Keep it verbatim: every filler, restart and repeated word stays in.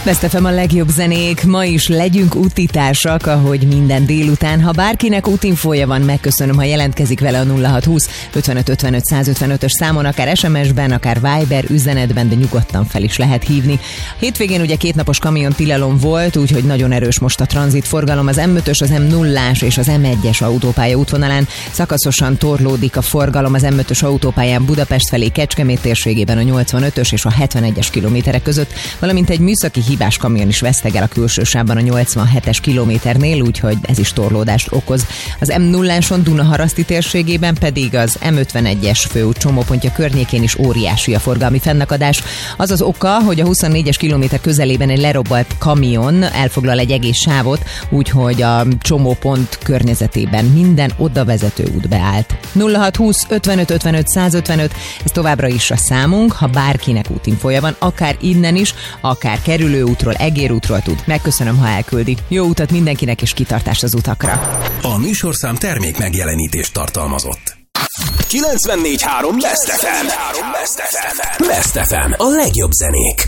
Best ef em a legjobb zenék, ma is legyünk útitársak, ahogy minden délután. Ha bárkinek útinfója van, megköszönöm, ha jelentkezik vele a nulla hat húsz ötvenöt ötvenöt száz ötvenötös számon, akár es em es-ben, akár Viber üzenetben, de nyugodtan fel is lehet hívni. Hétvégén ugye kétnapos kamion tilalom volt, úgyhogy nagyon erős most a tranzitforgalom. Az em ötös, az em nullás és az em egyes autópálya útvonalán szakaszosan torlódik a forgalom. Az em ötös autópályán Budapest felé Kecskemét térségében a nyolcvanötös és a hetvenegyes kilométerek között, valamint egy műszaki hibás kamion is vesztegel a külső sávban a nyolcvanhetes kilométernél, úgyhogy ez is torlódást okoz. Az em nulláson Dunaharaszti térségében pedig az em ötvenegyes főút csomópontja környékén is óriási a forgalmi fennakadás. Az az oka, hogy a huszonnégyes kilométer közelében egy lerobbant kamion elfoglal egy egész sávot, úgyhogy a csomópont környezetében minden odavezető út beállt. nulla hat húsz ötvenöt ötvenöt száz ötvenöt, ez továbbra is a számunk, ha bárkinek útinfója van, akár innen is, akár kerülőútról, egérútról tud. Megköszönöm, ha elküldi. Jó utat mindenkinek, és kitartást az utakra. A műsorszám termék megjelenítést tartalmazott. kilencvennégy három Best ef em. Best ef em. A legjobb zenék.